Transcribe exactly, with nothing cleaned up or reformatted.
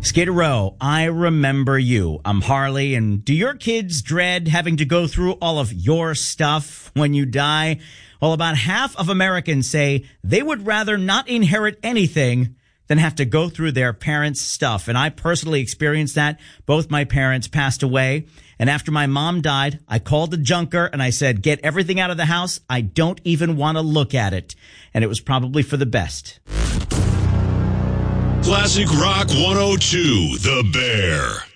Skid Row, I remember you. I'm Harley, and do your kids dread having to go through all of your stuff when you die? Well, about half of Americans say they would rather not inherit anything than have to go through their parents' stuff. And I personally experienced that. Both my parents passed away. And after my mom died, I called the junker and I said, get everything out of the house. I don't even want to look at it. And it was probably for the best. Classic Rock one oh two, The Bear.